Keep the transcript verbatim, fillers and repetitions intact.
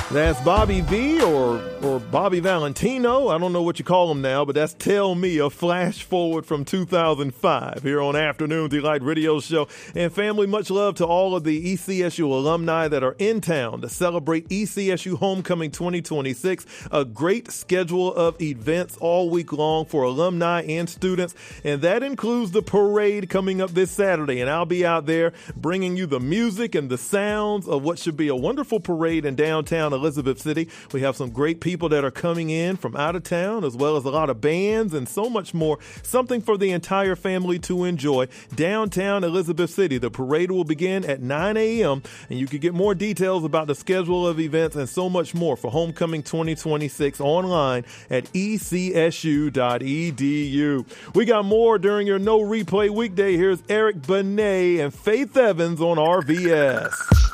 That's Bobby V or or Bobby Valentino. I don't know what you call him now, but that's Tell Me, a flash forward from two thousand five here on Afternoon Delight Radio Show. And family, much love to all of the E C S U alumni that are in town to celebrate E C S U Homecoming twenty twenty-six. A great schedule of events all week long for alumni and students, and that includes the parade coming up this Saturday. And I'll be out there bringing you the music and the sounds of what should be a wonderful parade in downtown Elizabeth City. We have some great people that are coming in from out of town, as well as a lot of bands and so much more. Something for the entire family to enjoy. Downtown Elizabeth City. The parade will begin at nine a.m. and you can get more details about the schedule of events and so much more for Homecoming twenty twenty-six online at e c s u dot e d u. We got more during your No Replay weekday. Here's Eric Benet and Faith Evans on R V S.